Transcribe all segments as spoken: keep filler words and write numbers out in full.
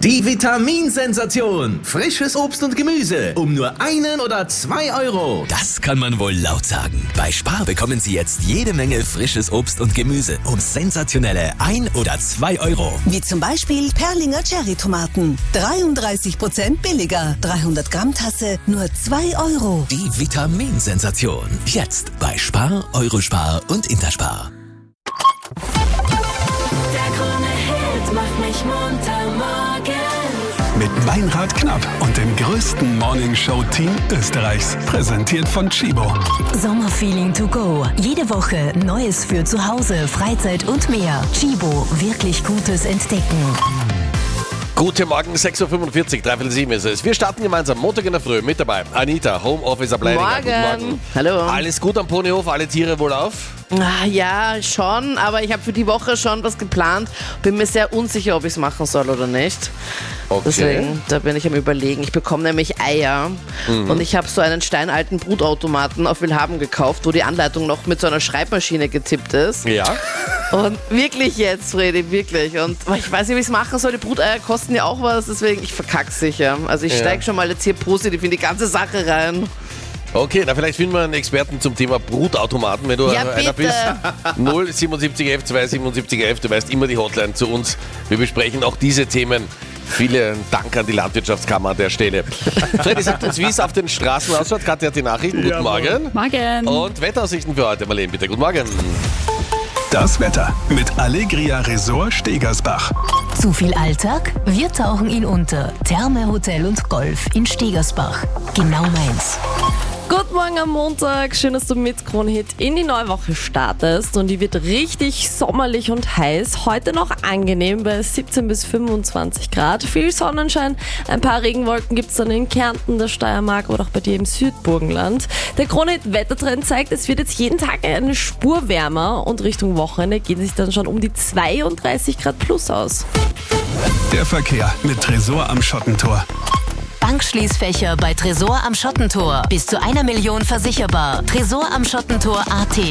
Die Vitaminsensation. Frisches Obst und Gemüse um nur einen oder zwei Euro. Das kann man wohl laut sagen. Bei Spar bekommen Sie jetzt jede Menge frisches Obst und Gemüse um sensationelle ein oder zwei Euro. Wie zum Beispiel Perlinger Cherry-Tomaten. dreiunddreißig Prozent billiger. dreihundert Gramm Tasse, nur zwei Euro. Die Vitaminsensation. Jetzt bei Spar, Eurospar und Interspar. Der Krone-Hit macht mich munter morgen. Mit Meinrad Knapp und dem größten Morningshow-Team Österreichs. Präsentiert von Chibo. Sommerfeeling to go. Jede Woche Neues für zu Hause, Freizeit und mehr. Chibo, wirklich Gutes entdecken. Guten Morgen, sechs Uhr fünfundvierzig, dreiviertel sieben ist es. Wir starten gemeinsam Montag in der Früh mit dabei. Anita, Homeoffice Ableidinger. Morgen. Guten Morgen. Hallo. Alles gut am Ponyhof, alle Tiere wohlauf? Ah, ja, schon, aber ich habe für die Woche schon was geplant. Bin mir sehr unsicher, ob ich es machen soll oder nicht. Okay. Deswegen, da bin ich am Überlegen. Ich bekomme nämlich Eier mhm. und ich habe so einen steinalten Brutautomaten auf Willhaben gekauft, wo die Anleitung noch mit so einer Schreibmaschine getippt ist. Ja. Und wirklich jetzt, Fredi, wirklich. Und ich weiß nicht, wie ich es machen soll. Die Bruteier kosten ja auch was, deswegen ich verkack's sicher. Also ich Ja. steige schon mal jetzt hier positiv in die ganze Sache rein. Okay, na vielleicht finden wir einen Experten zum Thema Brutautomaten, wenn du Ja, einer bitte. bist. null siebenundsiebzig elf zweihundertsiebenundsiebzig elf, du weißt immer die Hotline zu uns. Wir besprechen auch diese Themen. Vielen Dank an die Landwirtschaftskammer an der Stelle. Freddy sagt uns, wie es auf den Straßen ausschaut. Katja hat die Nachrichten. Guten Morgen. Morgen. Und Wetteraussichten für heute. Marlene, bitte. Guten Morgen. Das Wetter mit Allegria Resort Stegersbach. Zu viel Alltag? Wir tauchen ihn unter. Therme Hotel und Golf in Stegersbach. Genau meins. Guten Morgen am Montag. Schön, dass du mit Kronhit in die neue Woche startest. Und die wird richtig sommerlich und heiß. Heute noch angenehm bei siebzehn bis fünfundzwanzig Grad. Viel Sonnenschein. Ein paar Regenwolken gibt es dann in Kärnten, der Steiermark oder auch bei dir im Südburgenland. Der Kronhit-Wettertrend zeigt, es wird jetzt jeden Tag eine Spur wärmer. Und Richtung Wochenende geht es sich dann schon um die zweiunddreißig Grad plus aus. Der Verkehr mit Tresor am Schottentor. Bankschließfächer bei Tresor am Schottentor. Bis zu einer Million versicherbar. Tresor am Schottentor punkt at.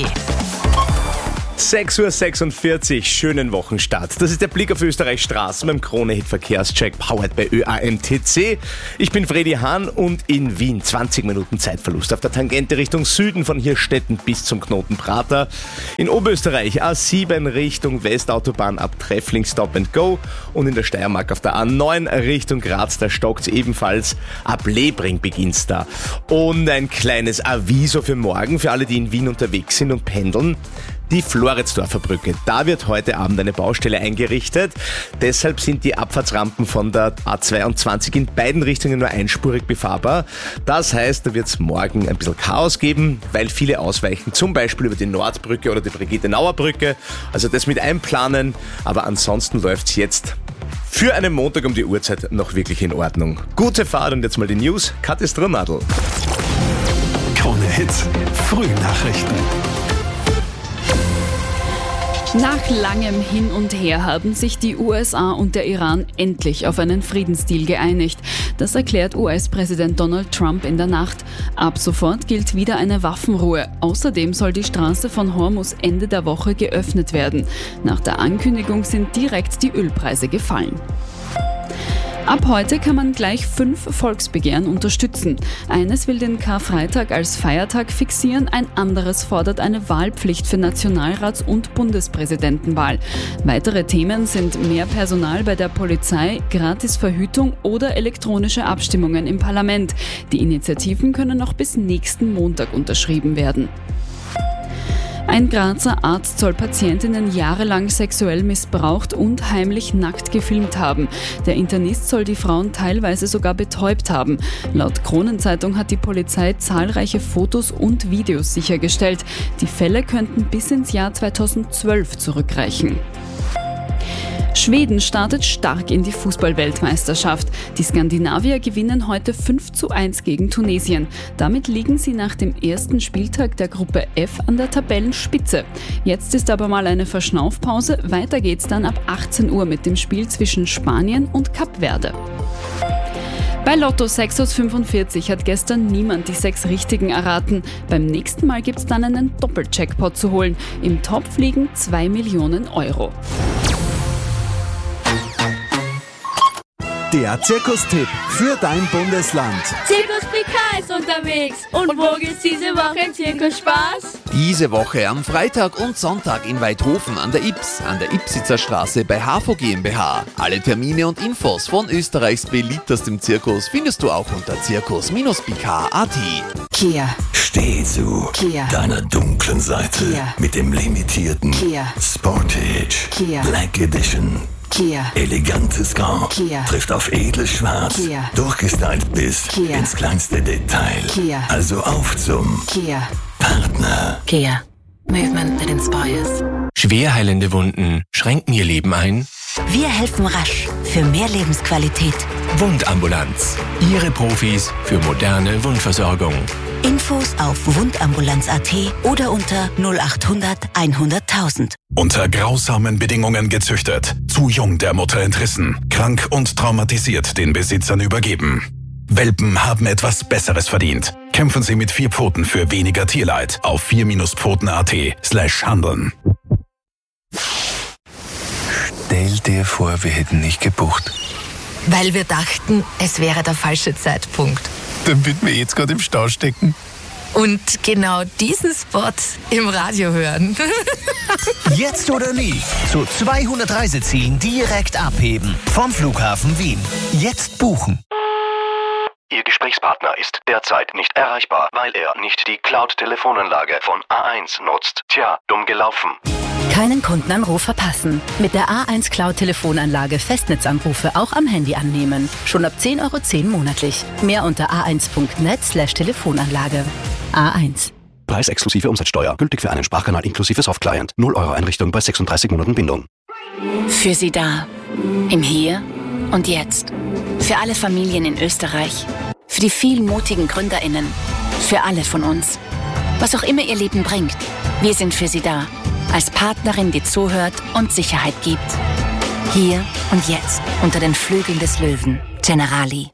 sechs Uhr sechsundvierzig, schönen Wochenstart. Das ist der Blick auf Österreichs Straßen beim Krone-Hit-Verkehrscheck, powered bei Ö A M T C. Ich bin Fredi Hahn und in Wien zwanzig Minuten Zeitverlust auf der Tangente Richtung Süden von Hirstetten bis zum Knoten Prater. In Oberösterreich A sieben Richtung Westautobahn ab Treffling Stop and Go und in der Steiermark auf der A neun Richtung Graz, da stockt's ebenfalls. Ab Lebring beginnt's da. Und ein kleines Aviso für morgen, für alle, die in Wien unterwegs sind und pendeln. Die Floridsdorfer Brücke, da wird heute Abend eine Baustelle eingerichtet. Deshalb sind die Abfahrtsrampen von der A zweiundzwanzig in beiden Richtungen nur einspurig befahrbar. Das heißt, da wird es morgen ein bisschen Chaos geben, weil viele ausweichen, zum Beispiel über die Nordbrücke oder die Brigitte-Nauer-Brücke. Also das mit einplanen, aber ansonsten läuft es jetzt für einen Montag um die Uhrzeit noch wirklich in Ordnung. Gute Fahrt und jetzt mal die News. Katja Strunadl. Krone Hits, Frühnachrichten. Nach langem Hin und Her haben sich die U S A und der Iran endlich auf einen Friedensdeal geeinigt. Das erklärt U S-Präsident Donald Trump in der Nacht. Ab sofort gilt wieder eine Waffenruhe. Außerdem soll die Straße von Hormuz Ende der Woche geöffnet werden. Nach der Ankündigung sind direkt die Ölpreise gefallen. Ab heute kann man gleich fünf Volksbegehren unterstützen. Eines will den Karfreitag als Feiertag fixieren, ein anderes fordert eine Wahlpflicht für Nationalrats- und Bundespräsidentenwahl. Weitere Themen sind mehr Personal bei der Polizei, Gratisverhütung oder elektronische Abstimmungen im Parlament. Die Initiativen können noch bis nächsten Montag unterschrieben werden. Ein Grazer Arzt soll Patientinnen jahrelang sexuell missbraucht und heimlich nackt gefilmt haben. Der Internist soll die Frauen teilweise sogar betäubt haben. Laut Kronenzeitung hat die Polizei zahlreiche Fotos und Videos sichergestellt. Die Fälle könnten bis ins Jahr zweitausendzwölf zurückreichen. Schweden startet stark in die Fußball-Weltmeisterschaft. Die Skandinavier gewinnen heute fünf zu eins gegen Tunesien. Damit liegen sie nach dem ersten Spieltag der Gruppe F an der Tabellenspitze. Jetzt ist aber mal eine Verschnaufpause. Weiter geht's dann ab achtzehn Uhr mit dem Spiel zwischen Spanien und Kap Verde. Bei Lotto sechs aus fünfundvierzig hat gestern niemand die sechs Richtigen erraten. Beim nächsten Mal gibt's dann einen Doppel-Jackpot zu holen. Im Topf liegen zwei Millionen Euro. Der Zirkustipp für dein Bundesland. Zirkus Pika ist unterwegs. Und wo gibt's diese Woche in Zirkusspaß? Diese Woche am Freitag und Sonntag in Weidhofen an der Ips, an der Ipsitzer Straße bei H V GmbH. Alle Termine und Infos von Österreichs beliebtestem Zirkus findest du auch unter zirkus pika punkt at. Kia. Steh zu Kia. deiner dunklen Seite Kia. mit dem limitierten Kia. Sportage Kia. Black Edition. Kia. Elegantes Grau Kia. trifft auf edles Schwarz, Kia. durchgestylt bis Kia. ins kleinste Detail. Kia. Also auf zum Kia. Partner. Kia. Movement that inspires. Schwerheilende Wunden schränken ihr Leben ein? Wir helfen rasch für mehr Lebensqualität. Wundambulanz. Ihre Profis für moderne Wundversorgung. Infos auf wundambulanz punkt at oder unter null achthundert hunderttausend. Unter grausamen Bedingungen gezüchtet, zu jung der Mutter entrissen, krank und traumatisiert den Besitzern übergeben. Welpen haben etwas Besseres verdient. Kämpfen Sie mit vier Pfoten für weniger Tierleid auf vier Pfoten punkt at slash handeln. Stell dir vor, wir hätten nicht gebucht. Weil wir dachten, es wäre der falsche Zeitpunkt. Dann würden wir jetzt gerade im Stau stecken. Und genau diesen Spot im Radio hören. Jetzt oder nie. Zu zweihundert Reisezielen direkt abheben. Vom Flughafen Wien. Jetzt buchen. Ihr Gesprächspartner ist derzeit nicht erreichbar, weil er nicht die Cloud-Telefonanlage von A eins nutzt. Tja, dumm gelaufen. Keinen Kundenanruf verpassen. Mit der A eins Cloud-Telefonanlage Festnetzanrufe auch am Handy annehmen. Schon ab zehn Euro zehn monatlich. Mehr unter a eins punkt net slash Telefonanlage. A eins. Preis exklusive Umsatzsteuer. Gültig für einen Sprachkanal inklusive Softclient. null Euro Einrichtung bei sechsunddreißig Monaten Bindung. Für Sie da. Im Hier und Jetzt. Für alle Familien in Österreich. Für die vielen mutigen GründerInnen. Für alle von uns. Was auch immer Ihr Leben bringt. Wir sind für Sie da. Als Partnerin, die zuhört und Sicherheit gibt. Hier und jetzt. Unter den Flügeln des Löwen. Generali.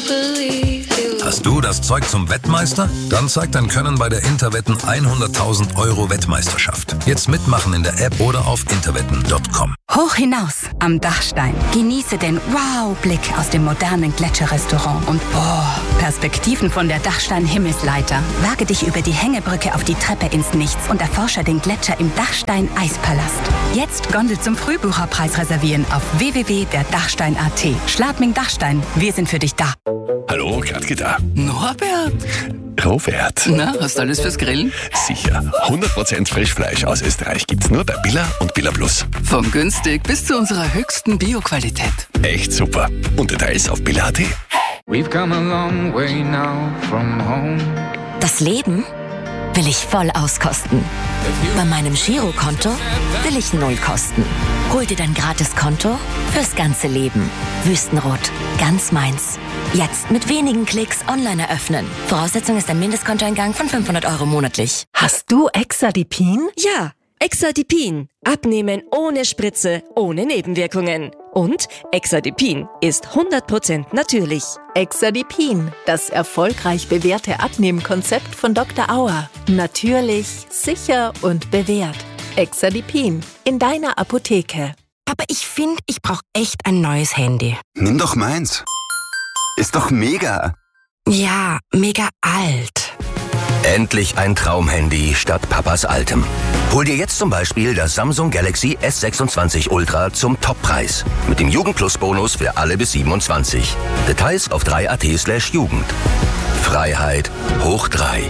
Hast du das Zeug zum Wettmeister? Dann zeig dein Können bei der Interwetten hunderttausend Euro Wettmeisterschaft. Jetzt mitmachen in der App oder auf interwetten punkt com. Hoch hinaus am Dachstein. Genieße den Wow-Blick aus dem modernen Gletscherrestaurant und boah, Perspektiven von der Dachstein-Himmelsleiter. Wage dich über die Hängebrücke auf die Treppe ins Nichts und erforsche den Gletscher im Dachstein-Eispalast. Jetzt Gondel zum Frühbucherpreis reservieren auf w w w punkt der dachstein punkt at. Schladming Dachstein, wir sind für dich da. Hallo, Gradke da. Norbert. Robert. Na, hast du alles fürs Grillen? Sicher. hundert Prozent Frischfleisch aus Österreich gibt's nur bei Billa und Billa Plus. Vom günstig bis zu unserer höchsten Bio-Qualität. Echt super. Und Details auf billa punkt at. We've come a long way now from home. Das Leben will ich voll auskosten. Bei meinem Girokonto will ich null kosten. Hol dir dein Gratiskonto fürs ganze Leben. Wüstenrot, ganz meins. Jetzt mit wenigen Klicks online eröffnen. Voraussetzung ist ein Mindestkontoeingang von fünfhundert Euro monatlich. Hast du Exadipin? Ja, Exadipin. Abnehmen ohne Spritze, ohne Nebenwirkungen. Und Exadipin ist hundert Prozent natürlich. Exadipin, das erfolgreich bewährte Abnehmkonzept von Doktor Auer. Natürlich, sicher und bewährt. Exadipin in deiner Apotheke. Aber ich finde, ich brauche echt ein neues Handy. Nimm doch meins. Ist doch mega. Ja, mega alt. Endlich ein Traumhandy statt Papas altem. Hol dir jetzt zum Beispiel das Samsung Galaxy S sechsundzwanzig Ultra zum Toppreis. Mit dem Jugend-Plus-Bonus für alle bis siebenundzwanzig. Details auf drei punkt at slash Jugend. Freiheit hoch drei.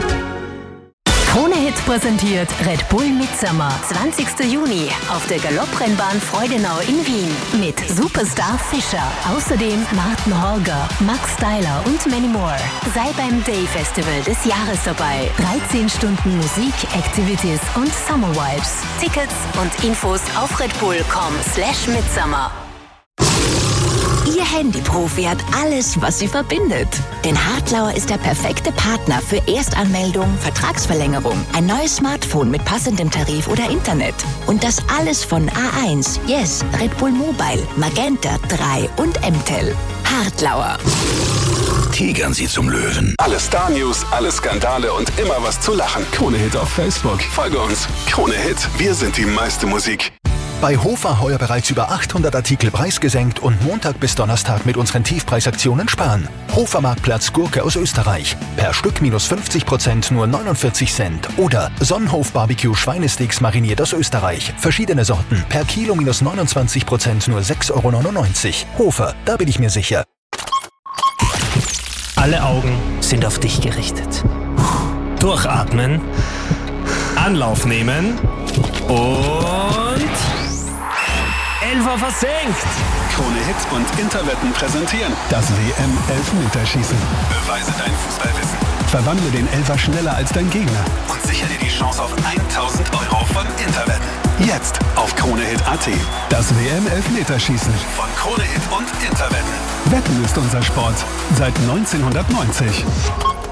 Krone-Hit präsentiert Red Bull Midsummer. zwanzigster Juni auf der Galopprennbahn Freudenau in Wien. Mit Superstar Fischer. Außerdem Martin Holger, Max Styler und many more. Sei beim Day Festival des Jahres dabei. dreizehn Stunden Musik, Activities und Summer Vibes. Tickets und Infos auf redbull punkt com slash midsummer. Ihr Handyprofi hat alles, was sie verbindet. Denn Hartlauer ist der perfekte Partner für Erstanmeldung, Vertragsverlängerung, ein neues Smartphone mit passendem Tarif oder Internet. Und das alles von A eins, Yes, Red Bull Mobile, Magenta drei und M T E L. Hartlauer. Tigern Sie zum Löwen. Alle Star-News, alle Skandale und immer was zu lachen. Krone Hit auf Facebook. Folge uns. Krone Hit, wir sind die meiste Musik. Bei Hofer heuer bereits über achthundert Artikel preisgesenkt und Montag bis Donnerstag mit unseren Tiefpreisaktionen sparen. Hofer Marktplatz Gurke aus Österreich. Per Stück minus fünfzig Prozent nur neunundvierzig Cent. Oder Sonnenhof Barbecue Schweinesticks mariniert aus Österreich. Verschiedene Sorten. Per Kilo minus neunundzwanzig Prozent nur sechs Euro neunundneunzig. Hofer, da bin ich mir sicher. Alle Augen sind auf dich gerichtet. Durchatmen. Anlauf nehmen. Und Elfer versenkt. Krone Hit und Interwetten präsentieren das W M-Elfmeterschießen. Beweise dein Fußballwissen. Verwandle den Elfer schneller als dein Gegner und sichere dir die Chance auf tausend Euro von Interwetten. Jetzt auf kronehit punkt at. Das W M-Elfmeterschießen von Krone Hit und Interwetten. Wetten ist unser Sport seit neunzehnhundertneunzig.